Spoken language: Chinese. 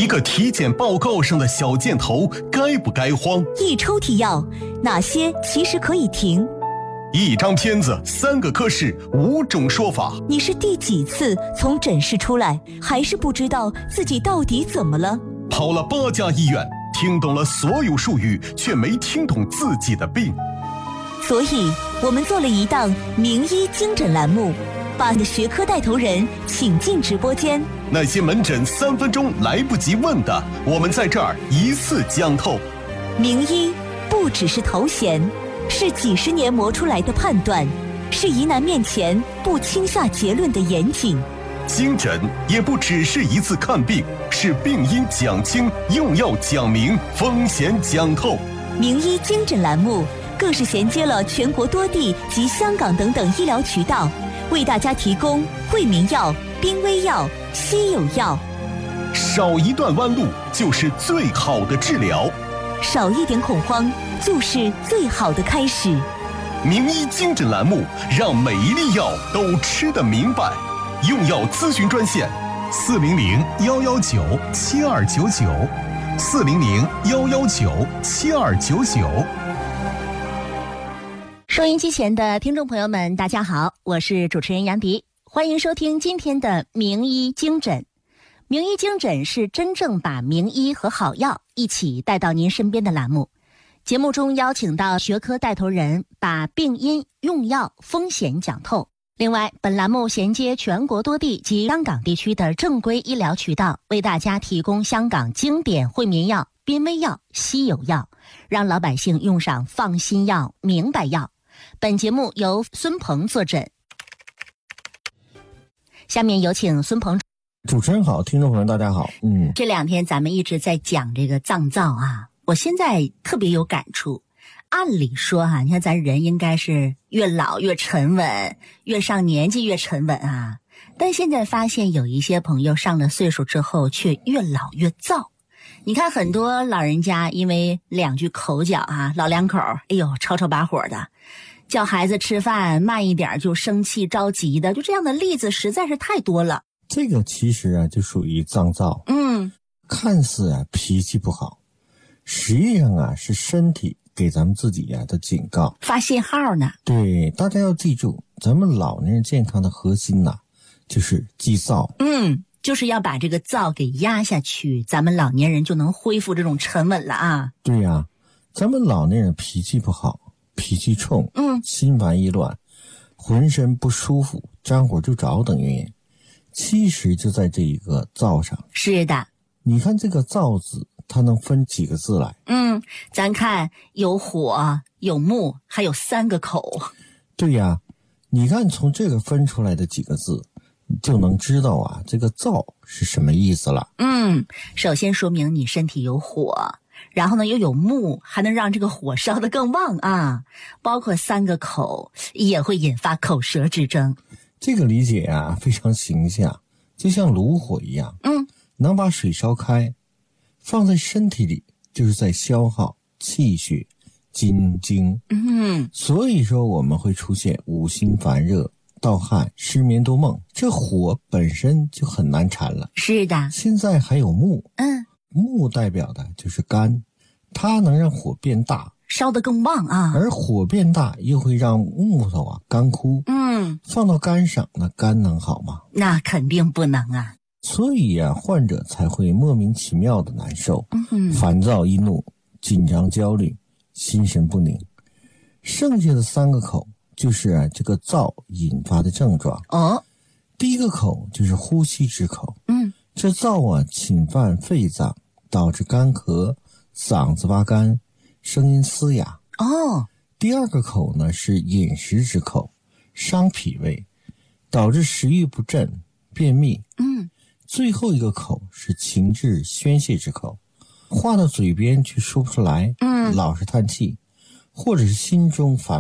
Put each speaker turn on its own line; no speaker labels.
一个体检报告上的小箭头该不该慌？
一抽屉药，哪些其实可以停？
一张片子，3个科室，5种说法。
你是第几次从诊室出来，还是不知道自己到底怎么了？
跑了8家医院，听懂了所有术语，却没听懂自己的病。
所以我们做了一档名医精诊栏目，把学科带头人请进直播间。
那些门诊3分钟来不及问的，我们在这儿一次讲透。
名医不只是头衔，是几十年磨出来的判断，是疑难面前不轻下结论的严谨。
精诊也不只是一次看病，是病因讲清，用药讲明，风险讲透。
名医精诊栏目更是衔接了全国多地及香港等等医疗渠道，为大家提供惠民药、濒危药、稀有药。
少一段弯路就是最好的治疗，
少一点恐慌就是最好的开始。
名医精诊栏目让每一粒药都吃得明白。用药咨询专线：400-119-7299，400-119-7299。
收音机前的听众朋友们，大家好，我是主持人杨迪，欢迎收听今天的名医精诊。名医精诊是真正把名医和好药一起带到您身边的栏目。节目中邀请到学科带头人，把病因、用药、风险讲透。另外，本栏目衔接全国多地及香港地区的正规医疗渠道，为大家提供香港经典惠民药、濒危药、稀有药，让老百姓用上放心药、明白药。本节目由孙鹏坐诊。下面有请孙鹏。
主持人好，听众朋友大家好。
这2天咱们一直在讲这个脏燥啊，我现在特别有感触。按理说啊，你看咱人应该是越老越沉稳，越上年纪越沉稳啊。但现在发现有一些朋友上了岁数之后却越老越躁。你看很多老人家因为2句口角啊，老两口哎呦吵吵把火的，叫孩子吃饭慢一点就生气着急的，就这样的例子实在是太多了。
这个其实啊就属于脏躁，看似啊脾气不好，实际上啊是身体给咱们自己啊的警告，
发信号呢。
对，大家要记住，咱们老年人健康的核心呐，就是忌躁。
就是要把这个躁给压下去，咱们老年人就能恢复这种沉稳了啊。
对呀，咱们老年人脾气不好，脾气冲，心烦意乱，浑身不舒服，沾火就着等原因，其实就在这一个躁上。是的，你看这个躁字它能分几个字来？
咱看有火有木还有3个口。
对呀，你看从这个分出来的几个字就能知道啊这个躁是什么意思了。
首先说明你身体有火，然后呢又有木，还能让这个火烧得更旺啊。包括3个口也会引发口舌之争。
这个理解啊非常形象，就像炉火一样，能把水烧开，放在身体里就是在消耗气血津精。所以说我们会出现五心烦热、盗汗、失眠多梦，这火本身就很难缠了。
是的，
现在还有木，木代表的就是肝，它能让火变大，
烧得更旺啊。
而火变大又会让木头啊干枯，放到肝上，那肝能好吗？
那肯定不能啊。
所以啊，患者才会莫名其妙的难受，烦躁易怒，紧张焦虑，心神不宁。剩下的3个口就是啊这个躁引发的症状。第一个口就是呼吸之口，这躁啊侵犯肺脏，导致干咳、嗓子发干、声音嘶哑。第2个口呢是饮食之口，伤脾胃，导致食欲不振、便秘。最后一个口是情志宣泄之口，话到嘴边却说不出来，老是叹气，或者是心中烦